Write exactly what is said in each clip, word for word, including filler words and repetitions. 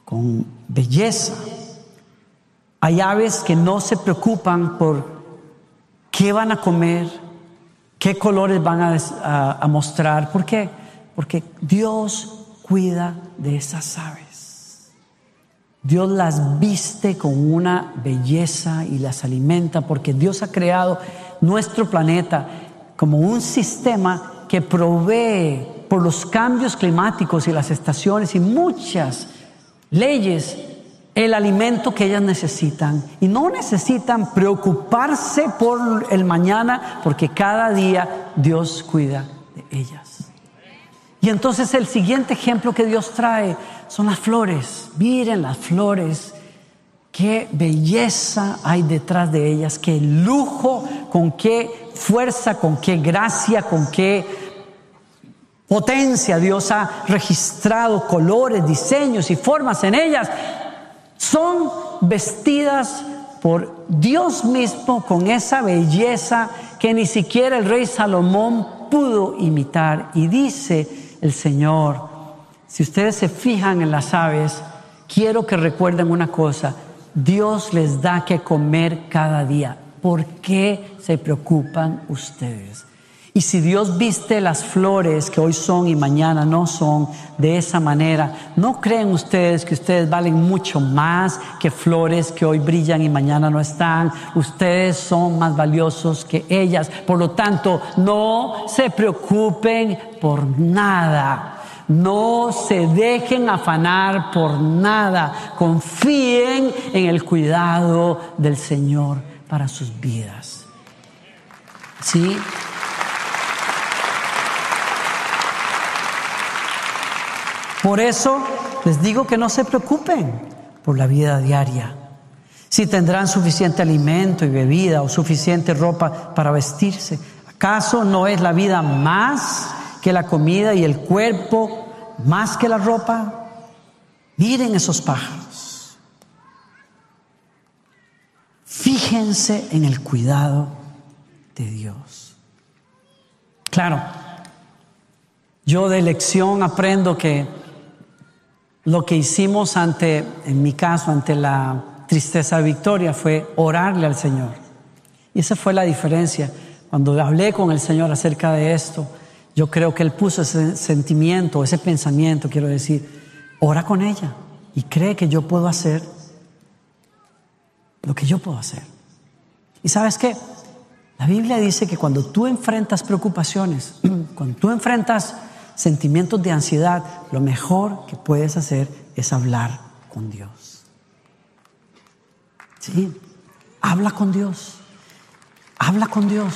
con belleza. Hay aves que no se preocupan por qué van a comer, qué colores van a, a, a mostrar. ¿Por qué? Porque Dios cuida de esas aves. Dios las viste con una belleza y las alimenta, porque Dios ha creado nuestro planeta como un sistema que provee por los cambios climáticos y las estaciones y muchas leyes el alimento que ellas necesitan, y no necesitan preocuparse por el mañana, porque cada día Dios cuida de ellas. Y entonces el siguiente ejemplo que Dios trae son las flores. Miren las flores, qué belleza hay detrás de ellas, qué lujo, con qué fuerza, con qué gracia, con qué potencia Dios ha registrado colores, diseños y formas en ellas. Son vestidas por Dios mismo con esa belleza que ni siquiera el rey Salomón pudo imitar. Y dice el Señor, si ustedes se fijan en las aves, quiero que recuerden una cosa: Dios les da que comer cada día. ¿Por qué se preocupan ustedes? Y si Dios viste las flores que hoy son y mañana no son de esa manera, ¿no creen ustedes que ustedes valen mucho más que flores que hoy brillan y mañana no están? Ustedes son más valiosos que ellas. Por lo tanto, no se preocupen por nada. No se dejen afanar por nada. Confíen en el cuidado del Señor para sus vidas. ¿Sí? Por eso les digo que no se preocupen por la vida diaria. Si tendrán suficiente alimento y bebida o suficiente ropa para vestirse. ¿Acaso no es la vida más que la comida y el cuerpo más que la ropa? Miren esos pájaros. Fíjense en el cuidado de Dios. Claro, yo de lección aprendo que lo que hicimos ante, en mi caso, ante la tristeza de Victoria, fue orarle al Señor. Y esa fue la diferencia. Cuando hablé con el Señor acerca de esto, yo creo que Él puso ese sentimiento, ese pensamiento, quiero decir, ora con ella y cree que yo puedo hacer lo que yo puedo hacer. ¿Y sabes qué? La Biblia dice que cuando tú enfrentas preocupaciones, cuando tú enfrentas sentimientos de ansiedad, lo mejor que puedes hacer es hablar con Dios. Sí, habla con Dios. Habla con Dios.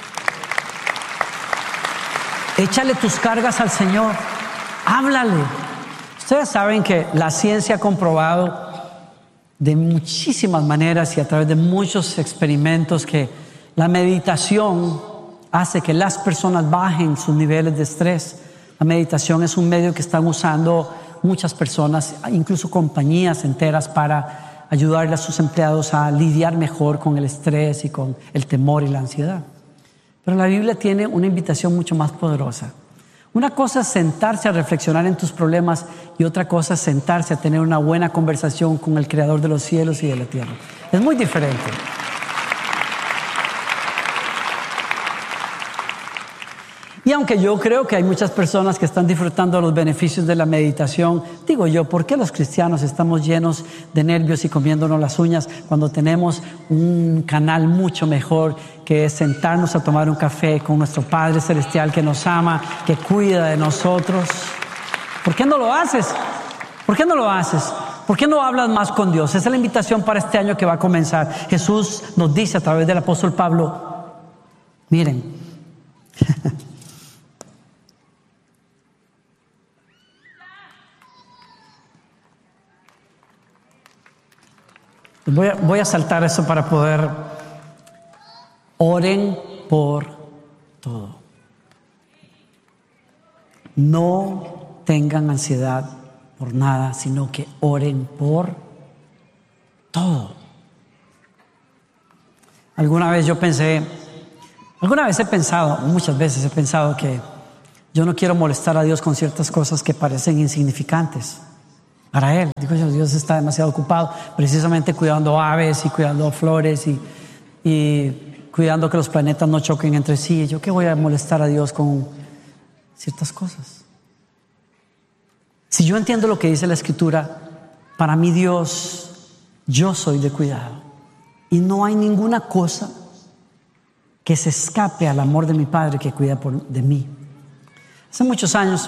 Échale tus cargas al Señor. Háblale. Ustedes saben que la ciencia ha comprobado de muchísimas maneras y a través de muchos experimentos que la meditación hace que las personas bajen sus niveles de estrés. La meditación es un medio que están usando muchas personas, incluso compañías enteras, para ayudarle a sus empleados a lidiar mejor con el estrés y con el temor y la ansiedad. Pero la Biblia tiene una invitación mucho más poderosa. Una cosa es sentarse a reflexionar en tus problemas y otra cosa es sentarse a tener una buena conversación con el Creador de los cielos y de la tierra. Es muy diferente. Y aunque yo creo que hay muchas personas que están disfrutando los beneficios de la meditación, digo yo, ¿por qué los cristianos estamos llenos de nervios y comiéndonos las uñas cuando tenemos un canal mucho mejor, que es sentarnos a tomar un café con nuestro Padre Celestial que nos ama, que cuida de nosotros? ¿Por qué no lo haces? ¿Por qué no lo haces? ¿Por qué no hablas más con Dios? Esa es la invitación para este año que va a comenzar. Jesús nos dice a través del apóstol Pablo, miren, Voy a, voy a saltar eso para poder. Oren por todo. No tengan ansiedad por nada, sino que oren por todo. Alguna vez yo pensé, alguna vez he pensado, muchas veces he pensado que yo no quiero molestar a Dios con ciertas cosas que parecen insignificantes. para Él. Digo yo, Dios está demasiado ocupado precisamente cuidando aves y cuidando flores y, y cuidando que los planetas no choquen entre sí. ¿Yo qué voy a molestar a Dios con ciertas cosas? Si yo entiendo lo que dice la Escritura, para mí Dios, yo soy de cuidado. Y no hay ninguna cosa que se escape al amor de mi Padre que cuida por, de mí. Hace muchos años,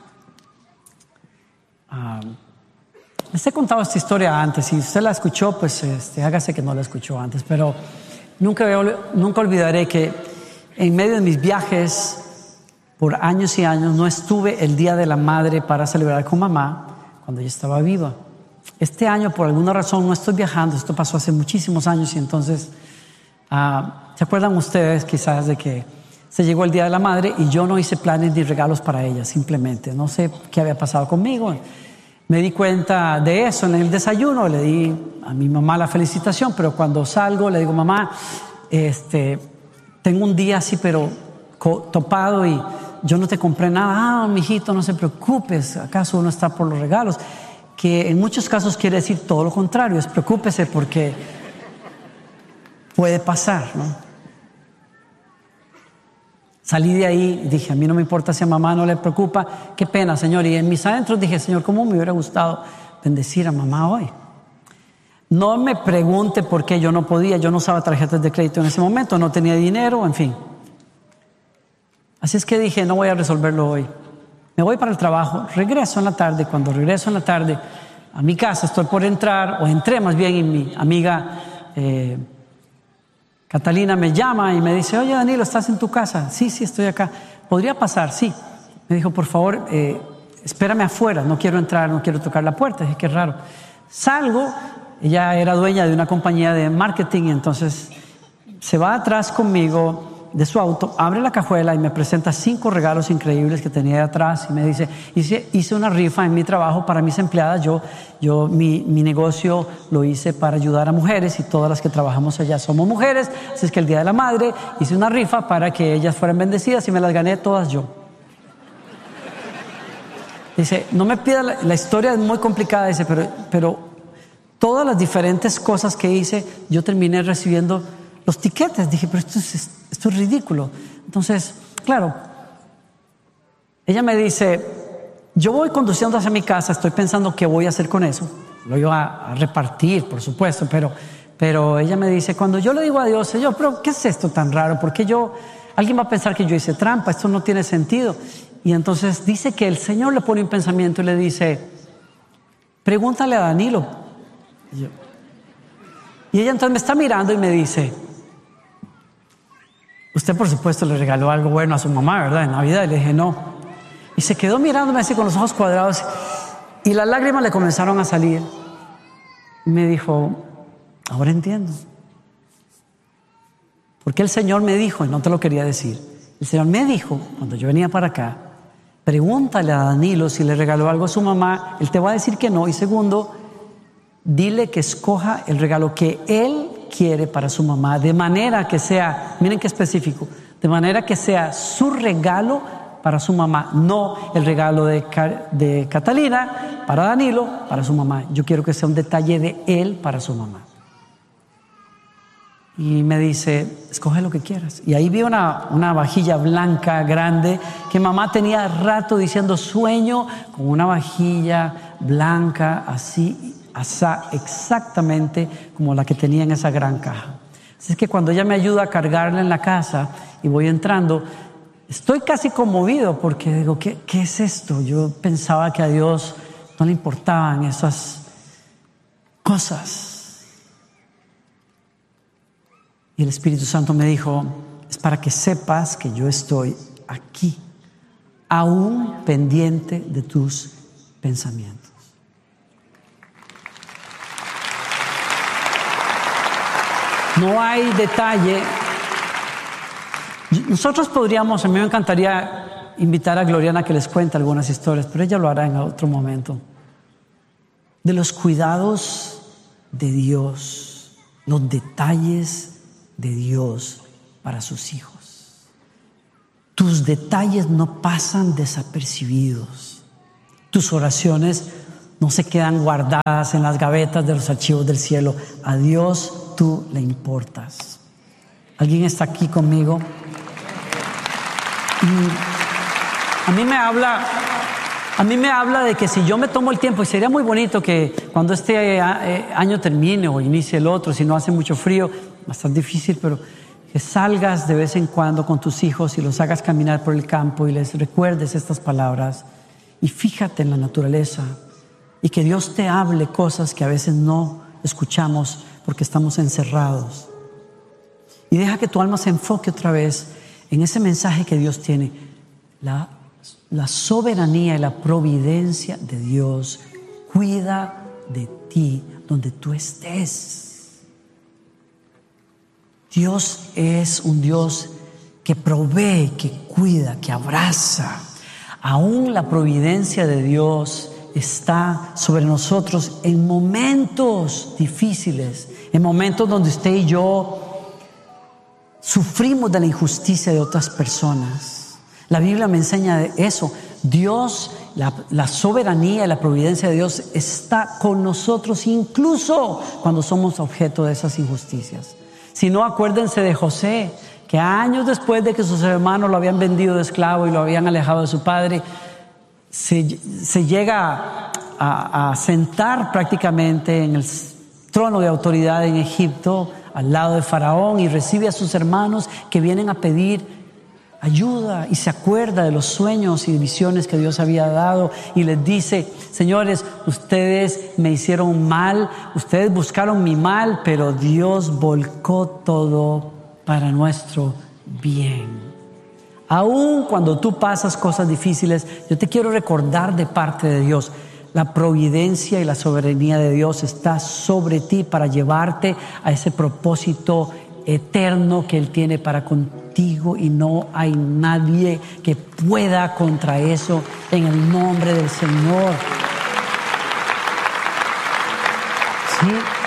uh, les he contado esta historia antes. Si usted la escuchó, pues este, hágase que no la escuchó antes. Pero nunca, nunca olvidaré que en medio de mis viajes, por años y años, no estuve el Día de la Madre para celebrar con mamá cuando ella estaba viva. Este año, por alguna razón, no estoy viajando. Esto pasó hace muchísimos años y entonces, uh, ¿se acuerdan ustedes quizás de que se llegó el Día de la Madre y yo no hice planes ni regalos para ella? Simplemente, no sé qué había pasado conmigo. Me di cuenta de eso en el desayuno, le di a mi mamá la felicitación, pero cuando salgo le digo, mamá, este, tengo un día así, pero topado y yo no te compré nada. Ah, mijito, no se preocupes, ¿acaso uno está por los regalos? Que en muchos casos quiere decir todo lo contrario, es preocúpese porque puede pasar, ¿no? Salí de ahí y dije, a mí no me importa si a mamá no le preocupa, qué pena, Señor. Y en mis adentros dije, Señor, ¿cómo me hubiera gustado bendecir a mamá hoy? No me pregunte por qué yo no podía, yo no usaba tarjetas de crédito en ese momento, no tenía dinero, en fin. Así es que dije, no voy a resolverlo hoy. Me voy para el trabajo, regreso en la tarde. Cuando regreso en la tarde a mi casa, estoy por entrar, o entré más bien, y mi amiga eh, Catalina me llama y me dice, oye Danilo, ¿estás en tu casa? Sí, sí, estoy acá. ¿Podría pasar? Sí. Me dijo, por favor, eh, espérame afuera, no quiero entrar, no quiero tocar la puerta. Dije, qué raro. Salgo, ella era dueña de una compañía de marketing, y entonces se va atrás conmigo de su auto, abre la cajuela y me presenta cinco regalos increíbles que tenía de atrás y me dice, hice, hice una rifa en mi trabajo para mis empleadas. Yo, yo mi, mi negocio lo hice para ayudar a mujeres y todas las que trabajamos allá somos mujeres, así es que el Día de la Madre hice una rifa para que ellas fueran bendecidas y me las gané todas yo. Dice, no me pida, la, la historia es muy complicada, dice, pero, pero todas las diferentes cosas que hice, yo terminé recibiendo los tiquetes. Dije, pero esto es, esto es ridículo. Entonces, claro, ella me dice, yo voy conduciendo hacia mi casa, estoy pensando qué voy a hacer con eso. Lo iba a, a repartir, por supuesto, pero, pero ella me dice, cuando yo le digo a Dios, yo, pero ¿qué es esto tan raro? ¿Por qué yo, alguien va a pensar que yo hice trampa? Esto no tiene sentido. Y entonces dice que el Señor le pone un pensamiento y le dice, pregúntale a Danilo. Y, yo, y ella entonces me está mirando y me dice, usted por supuesto le regaló algo bueno a su mamá, ¿verdad? En Navidad. Y le dije, no. Y se quedó mirándome así con los ojos cuadrados y las lágrimas le comenzaron a salir. Y me dijo, ahora entiendo. Porque el Señor me dijo, y no te lo quería decir, el Señor me dijo, cuando yo venía para acá, pregúntale a Danilo si le regaló algo a su mamá. Él te va a decir que no. Y segundo, dile que escoja el regalo que él quiere para su mamá, de manera que sea, miren qué específico, de manera que sea su regalo para su mamá, no el regalo de, de Catalina para Danilo, para su mamá. Yo quiero que sea un detalle de él para su mamá. Y me dice, escoge lo que quieras. Y ahí vi una, una vajilla blanca grande que mamá tenía rato diciendo, sueño con una vajilla blanca así, asá, exactamente como la que tenía en esa gran caja. Así es que cuando ella me ayuda a cargarla en la casa y voy entrando, estoy casi conmovido porque digo, ¿qué, qué es esto? Yo pensaba que a Dios no le importaban esas cosas. Y el Espíritu Santo me dijo, es para que sepas que yo estoy aquí, aún pendiente de tus pensamientos. No hay detalle. Nosotros podríamos, a mí me encantaría invitar a Gloriana a que les cuente algunas historias, pero ella lo hará en otro momento. De los cuidados de Dios, los detalles de Dios para sus hijos. Tus detalles no pasan desapercibidos. Tus oraciones no se quedan guardadas en las gavetas de los archivos del cielo. A Dios tú le importas. ¿Alguien está aquí conmigo? Y a mí me habla, a mí me habla de que si yo me tomo el tiempo, y sería muy bonito que cuando este año termine o inicie el otro, si no hace mucho frío, va a estar difícil, pero que salgas de vez en cuando con tus hijos y los hagas caminar por el campo y les recuerdes estas palabras y fíjate en la naturaleza y que Dios te hable cosas que a veces no escuchamos porque estamos encerrados. Y deja que tu alma se enfoque otra vez en ese mensaje que Dios tiene, la, la soberanía y la providencia de Dios cuida de ti donde tú estés. Dios es un Dios que provee, que cuida, que abraza. Aún la providencia de Dios está sobre nosotros en momentos difíciles, en momentos donde usted y yo sufrimos de la injusticia de otras personas. La Biblia me enseña de eso. Dios, la, la soberanía y la providencia de Dios está con nosotros incluso cuando somos objeto de esas injusticias. Si no, acuérdense de José, que años después de que sus hermanos lo habían vendido de esclavo y lo habían alejado de su padre, se, se llega a, a sentar prácticamente en el trono de autoridad en Egipto, al lado de Faraón, y recibe a sus hermanos que vienen a pedir ayuda y se acuerda de los sueños y visiones que Dios había dado y les dice: señores, ustedes me hicieron mal, ustedes buscaron mi mal, pero Dios volcó todo para nuestro bien. Aún cuando tú pasas cosas difíciles, yo te quiero recordar de parte de Dios, la providencia y la soberanía de Dios está sobre ti para llevarte a ese propósito eterno que Él tiene para contigo, y no hay nadie que pueda contra eso en el nombre del Señor. ¿Sí?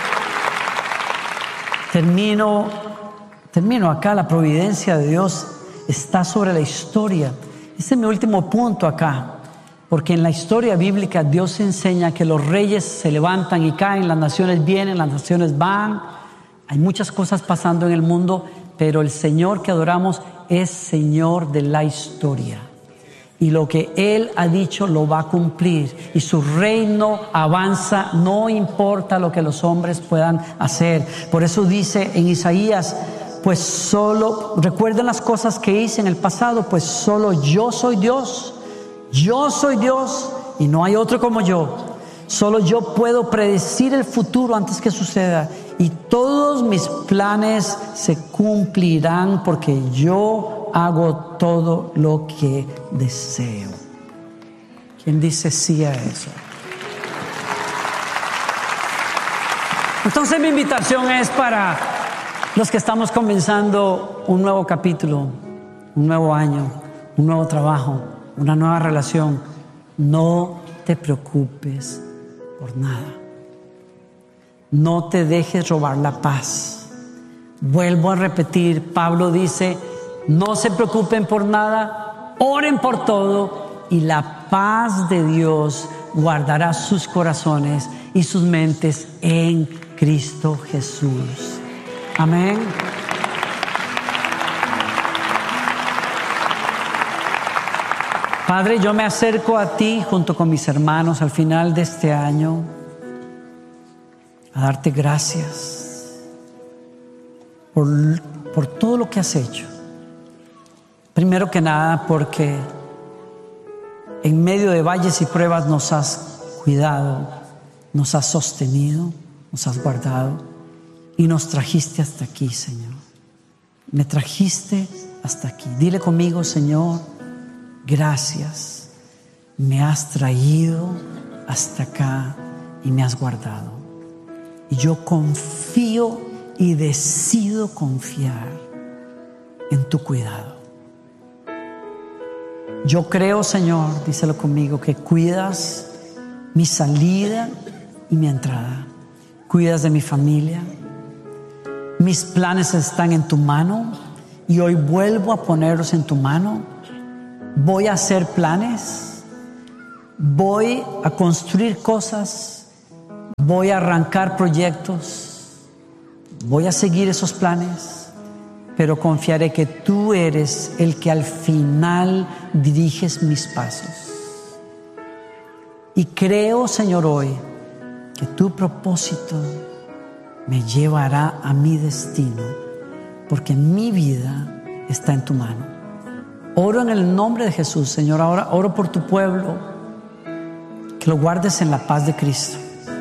Termino, termino acá. La providencia de Dios está sobre la historia. Ese es mi último punto acá, porque en la historia bíblica Dios enseña que los reyes se levantan y caen, las naciones vienen, las naciones van. Hay muchas cosas pasando en el mundo, pero el Señor que adoramos es Señor de la historia. Y lo que Él ha dicho lo va a cumplir. Y su reino avanza, no importa lo que los hombres puedan hacer. Por eso dice en Isaías: pues solo, recuerden las cosas que hice en el pasado, pues solo yo soy Dios. Yo soy Dios y no hay otro como yo. Solo yo puedo predecir el futuro antes que suceda. Y todos mis planes se cumplirán porque yo hago todo lo que deseo. ¿Quién dice sí a eso? Entonces mi invitación es para los que estamos comenzando un nuevo capítulo, un nuevo año, un nuevo trabajo, una nueva relación. No te preocupes por nada. No te dejes robar la paz. Vuelvo a repetir, Pablo dice: no se preocupen por nada, oren por todo, y la paz de Dios guardará sus corazones y sus mentes en Cristo Jesús. Amén. Padre, yo me acerco a ti junto con mis hermanos al final de este año a darte gracias por, por todo lo que has hecho. Primero que nada, porque en medio de valles y pruebas nos has cuidado, nos has sostenido, nos has guardado y nos trajiste hasta aquí, Señor. Me trajiste hasta aquí. Dile conmigo: Señor, gracias. Me has traído hasta acá y me has guardado. Y yo confío y decido confiar en tu cuidado. Yo creo, Señor, díselo conmigo, que cuidas mi salida y mi entrada. Cuidas de mi familia. Mis planes están en tu mano y hoy vuelvo a ponerlos en tu mano. Voy a hacer planes voy a construir cosas, voy a arrancar proyectos, voy a seguir esos planes, pero confiaré que tú eres el que al final diriges mis pasos. Y creo, Señor, hoy que tu propósito me llevará a mi destino, porque mi vida está en tu mano. Oro en el nombre de Jesús, Señor. Ahora oro por tu pueblo, que lo guardes en la paz de Cristo.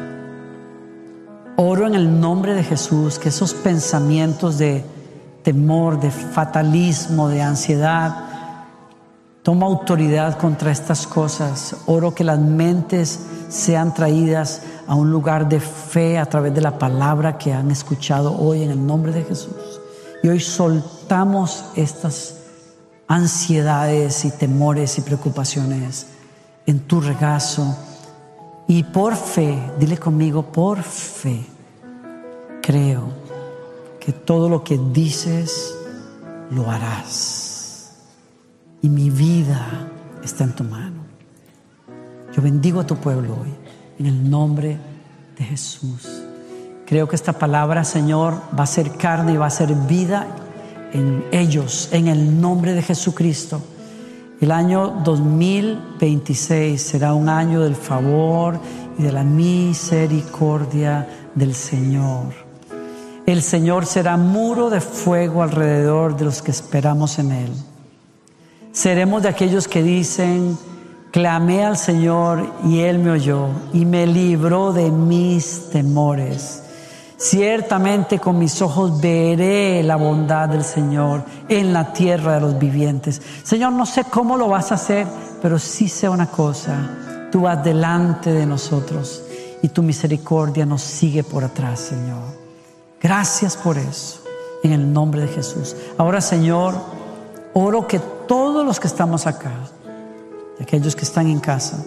Oro en el nombre de Jesús, que esos pensamientos de temor, de fatalismo, de ansiedad, toma autoridad contra estas cosas. Oro que las mentes sean traídas a un lugar de fe a través de la palabra que han escuchado hoy en el nombre de Jesús. Y hoy soltamos estas ansiedades y temores y preocupaciones en tu regazo. Y por fe, dile conmigo, por fe, creo que todo lo que dices lo harás. Y mi vida está en tu mano. Yo bendigo a tu pueblo hoy, en el nombre de Jesús. Creo que esta palabra, Señor, va a ser carne y va a ser vida en ellos, en el nombre de Jesucristo. El año dos mil veintiséis será un año del favor y de la misericordia del Señor. El Señor será muro de fuego alrededor de los que esperamos en Él. Seremos de aquellos que dicen: clamé al Señor y Él me oyó y me libró de mis temores. Ciertamente con mis ojos veré la bondad del Señor en la tierra de los vivientes. Señor, no sé cómo lo vas a hacer, pero sí sé una cosa: tú vas delante de nosotros y tu misericordia nos sigue por atrás, Señor. Gracias por eso, en el nombre de Jesús. Ahora, Señor, oro que todos los que estamos acá, y aquellos que están en casa,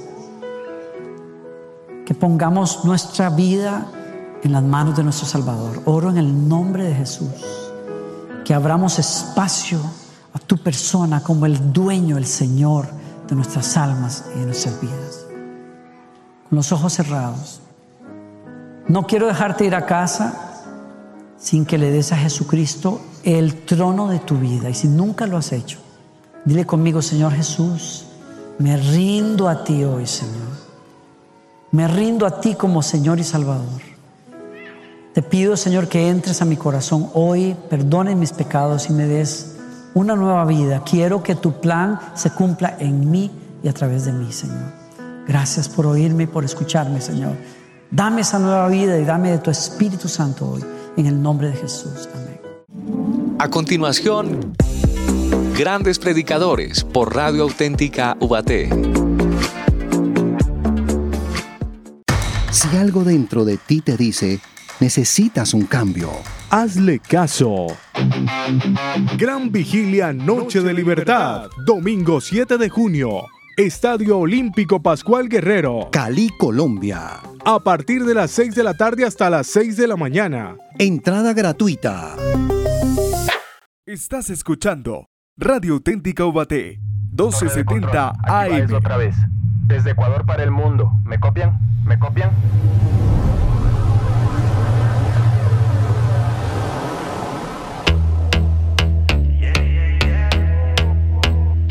que pongamos nuestra vida en las manos de nuestro Salvador. Oro en el nombre de Jesús, que abramos espacio a tu persona como el dueño, el Señor de nuestras almas y de nuestras vidas. Con los ojos cerrados, no quiero dejarte ir a casa sin que le des a Jesucristo el trono de tu vida. Y si nunca lo has hecho, dile conmigo: Señor Jesús, me rindo a ti hoy, Señor. Me rindo a ti como Señor y Salvador. Te pido, Señor, que entres a mi corazón hoy, perdones mis pecados y me des una nueva vida. Quiero que tu plan se cumpla en mí y a través de mí, Señor. Gracias por oírme y por escucharme, Señor. Dame esa nueva vida y dame de tu Espíritu Santo hoy, en el nombre de Jesús. Amén. A continuación, Grandes Predicadores por Radio Auténtica Ubaté. Si algo dentro de ti te dice: necesitas un cambio, hazle caso. Gran Vigilia Noche de Libertad, domingo siete de junio, Estadio Olímpico Pascual Guerrero, Cali, Colombia. A partir de las seis de la tarde hasta las seis de la mañana. Entrada gratuita. Estás escuchando Radio Auténtica Ubaté, doce setenta A M. Otra vez, desde Ecuador para el mundo. ¿Me copian? ¿Me copian?